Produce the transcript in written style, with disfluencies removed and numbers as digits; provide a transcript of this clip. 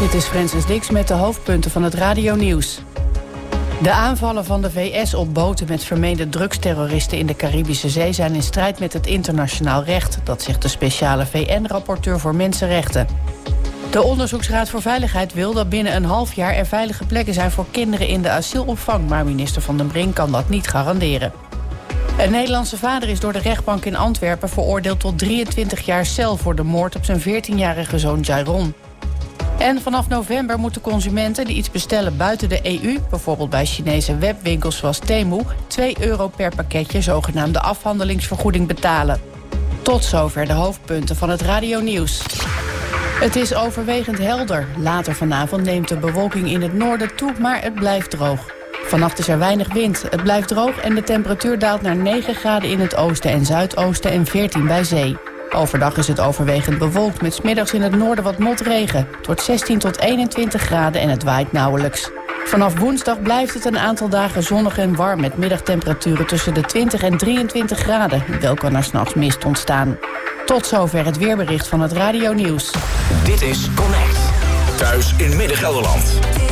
Dit is Francis Dix met de hoofdpunten van het radionieuws. De aanvallen van de VS op boten met vermeende drugsterroristen in de Caribische Zee zijn in strijd met het internationaal recht. Dat zegt de speciale VN-rapporteur voor mensenrechten. De Onderzoeksraad voor Veiligheid wil dat binnen een half jaar er veilige plekken zijn voor kinderen in de asielopvang, maar minister Van den Brink kan dat niet garanderen. Een Nederlandse vader is door de rechtbank in Antwerpen veroordeeld tot 23 jaar cel voor de moord op zijn 14-jarige zoon Jairon. En vanaf november moeten consumenten die iets bestellen buiten de EU, bijvoorbeeld bij Chinese webwinkels zoals Temu, €2 per pakketje zogenaamde afhandelingsvergoeding betalen. Tot zover de hoofdpunten van het radionieuws. Het is overwegend helder. Later vanavond neemt de bewolking in het noorden toe, maar het blijft droog. Vannacht is er weinig wind. Het blijft droog en de temperatuur daalt naar 9 graden in het oosten en zuidoosten en 14 bij zee. Overdag is het overwegend bewolkt met 's middags in het noorden wat motregen. Het wordt 16 tot 21 graden en het waait nauwelijks. Vanaf woensdag blijft het een aantal dagen zonnig en warm met middagtemperaturen tussen de 20 en 23 graden. Wel kan er 's nachts mist ontstaan. Tot zover het weerbericht van het radionieuws. Dit is Connect. Thuis in Midden-Gelderland.